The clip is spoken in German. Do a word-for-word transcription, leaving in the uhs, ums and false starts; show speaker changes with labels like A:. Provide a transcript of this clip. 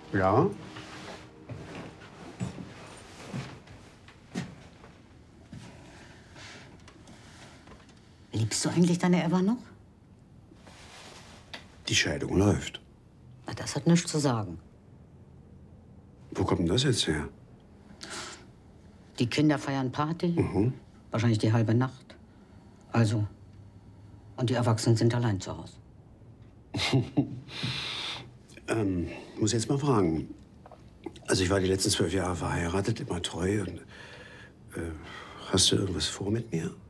A: Ja?
B: Liebst du eigentlich deine Eva noch?
A: Die Scheidung läuft.
B: Na, das hat nichts zu sagen.
A: Wo kommt denn das jetzt her?
B: Die Kinder feiern Party.
A: Mhm.
B: Wahrscheinlich die halbe Nacht. Also. Und die Erwachsenen sind allein zu Hause.
A: ähm, muss jetzt mal fragen. Also ich war die letzten zwölf Jahre verheiratet, immer treu. Und, äh, hast du irgendwas vor mit mir?